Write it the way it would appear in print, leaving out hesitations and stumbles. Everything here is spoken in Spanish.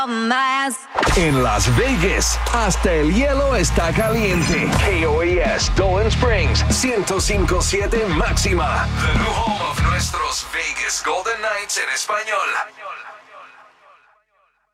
Más. En Las Vegas, hasta el hielo está caliente. KOAS Dolan Springs, 105.7 máxima. The new home of nuestros Vegas Golden Knights en español.